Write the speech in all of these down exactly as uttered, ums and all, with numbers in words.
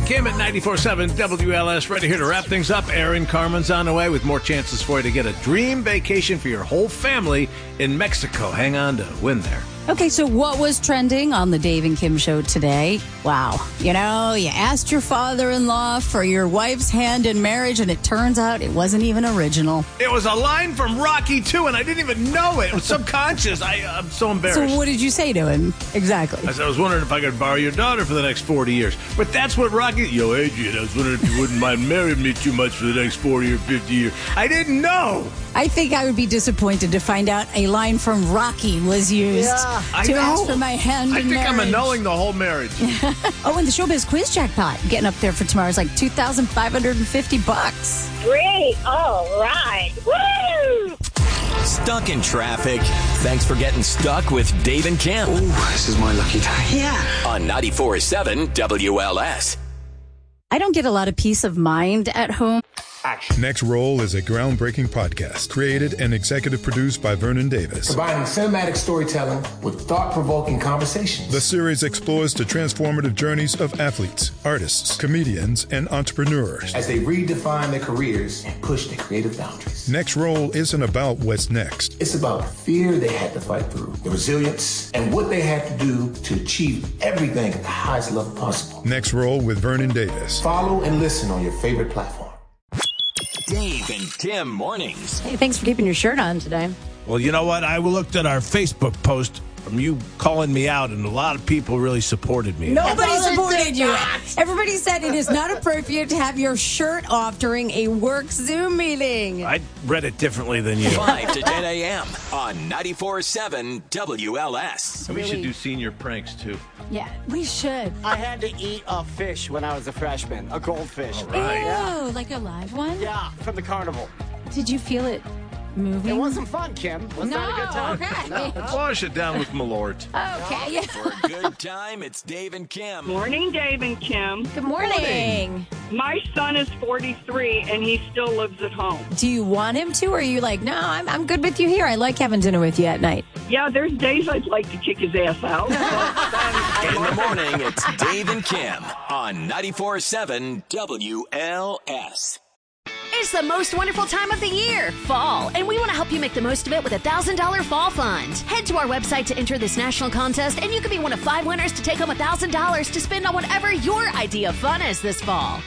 Kim at ninety-four point seven W L S, ready here to wrap things up. Aaron Carmen's on the way with more chances for you to get a dream vacation for your whole family in Mexico. Hang on to win there. Okay, so what was trending on the Dave and Kim show today? Wow. You know, you asked your father-in-law for your wife's hand in marriage, and it turns out it wasn't even original. It was a line from Rocky two, and I didn't even know it. It was subconscious. I, I'm so embarrassed. So what did you say to him exactly? I said, I was wondering if I could borrow your daughter for the next forty years. But that's what Rocky... Yo, Adrian, I was wondering if you wouldn't mind marrying me too much for the next forty or fifty years. I didn't know. I think I would be disappointed to find out a line from Rocky was used yeah, to I ask for my hand I in think marriage. I'm annulling the whole marriage. Oh, and the Showbiz Quiz Jackpot getting up there for tomorrow is like two thousand five hundred fifty bucks. Great. All right. Woo! Stuck in traffic? Thanks for getting stuck with Dave and Kim. Ooh, this is my lucky day. Yeah. On ninety-four point seven W L S. I don't get a lot of peace of mind at home. Action. Next Roll is a groundbreaking podcast created and executive produced by Vernon Davis. Combining cinematic storytelling with thought-provoking conversations. The series explores the transformative journeys of athletes, artists, comedians, and entrepreneurs as they redefine their careers and push their creative boundaries. Next Roll isn't about what's next. It's about the fear they had to fight through, the resilience, and what they had to do to achieve everything at the highest level possible. Next Roll with Vernon Davis. Follow and listen on your favorite platform. Dave and Kim mornings. Hey, thanks for keeping your shirt on today. Well, you know what? I looked at our Facebook post from you calling me out, and a lot of people really supported me. Nobody supported you. Everybody said it is not appropriate to have your shirt off during a work Zoom meeting. I read it differently than you. five to ten a.m. on ninety-four point seven W L S. We should do senior pranks, too. Yeah, we should. I had to eat a fish when I was a freshman, a goldfish. All right. Ew, Yeah. like a live one? Yeah, from the carnival. Did you feel it moving? It wasn't fun, Kim. Was No, that a good time? okay. No. Let's wash it down with Malort. Okay, yeah. For a good time, it's Dave and Kim. Morning, Dave and Kim. Good morning. My son is forty-three, and he still lives at home. Do you want him to, or are you like, no, I'm, I'm good with you here. I like having dinner with you at night. Yeah, there's days I'd like to kick his ass out. In the morning, it's Dave and Kim on ninety-four point seven W L S. It's the most wonderful time of the year, fall, and we want to help you make the most of it with a one thousand dollars fall fund. Head to our website to enter this national contest, and you could be one of five winners to take home one thousand dollars to spend on whatever your idea of fun is this fall.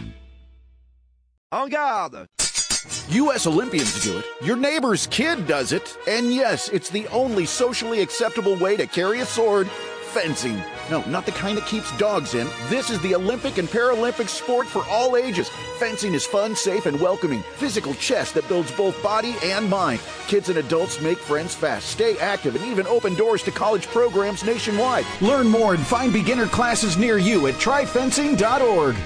En garde! U S Olympians do it, your neighbor's kid does it, and yes, it's the only socially acceptable way to carry a sword. Fencing. No, not the kind that keeps dogs in. This is the Olympic and Paralympic sport for all ages. Fencing is fun, safe, and welcoming. Physical chess that builds both body and mind. Kids and adults make friends fast, stay active, and even open doors to college programs nationwide. Learn more and find beginner classes near you at try fencing dot org.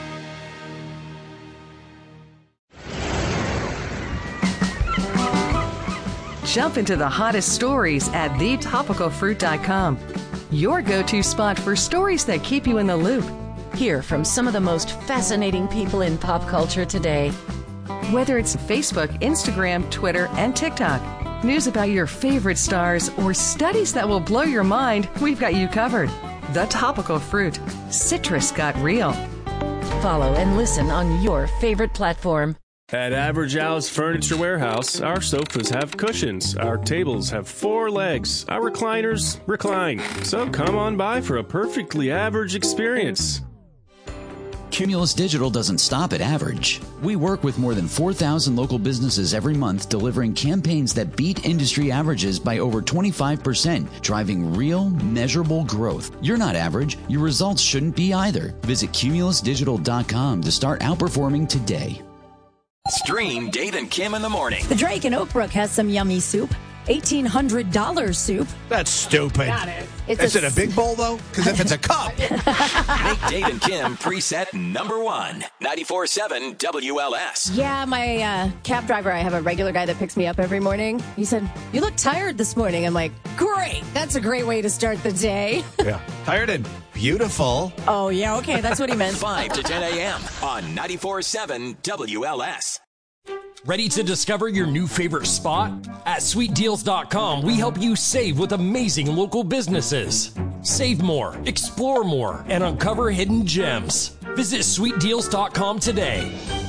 Jump into the hottest stories at the topical fruit dot com. Your go-to spot for stories that keep you in the loop. Hear from some of the most fascinating people in pop culture today. Whether it's Facebook, Instagram, Twitter, and TikTok, news about your favorite stars, or studies that will blow your mind, we've got you covered. The Topical Fruit. Citrus got real. Follow and listen on your favorite platform. At Average Al's Furniture Warehouse, our sofas have cushions, our tables have four legs, our recliners recline. So come on by for a perfectly average experience. Cumulus Digital doesn't stop at average. We work with more than four thousand local businesses every month, delivering campaigns that beat industry averages by over twenty-five percent, driving real, measurable growth. You're not average. Your results shouldn't be either. Visit cumulus digital dot com to start outperforming today. Stream Dave and Kim in the morning. The Drake in Oak Brook has some yummy soup. eighteen hundred dollars soup. That's stupid. Got it. It's Is a it a big bowl, though? Because if it's a cup. Make Dave and Kim preset number one. ninety-four point seven W L S. Yeah, my uh, cab driver, I have a regular guy that picks me up every morning. He said, you look tired this morning. I'm like, great. That's a great way to start the day. Yeah. Tired and beautiful. Oh, yeah, okay. That's what he meant. five to ten a.m. on ninety-four point seven W L S. Ready to discover your new favorite spot? At sweet deals dot com, we help you save with amazing local businesses. Save more, explore more, and uncover hidden gems. Visit sweet deals dot com today.